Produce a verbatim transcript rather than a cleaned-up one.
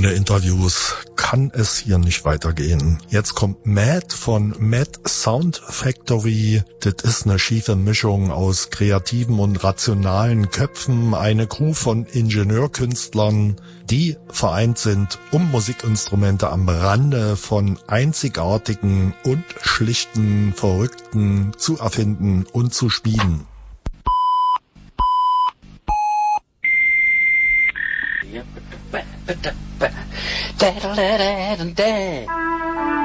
Ohne Interviews kann es hier nicht weitergehen. Jetzt kommt Mad von Mad Sound Factory. Das ist eine schiefe Mischung aus kreativen und rationalen Köpfen. Eine Crew von Ingenieurkünstlern, die vereint sind, um Musikinstrumente am Rande von einzigartigen und schlichten Verrückten zu erfinden und zu spielen. Da da da da da da.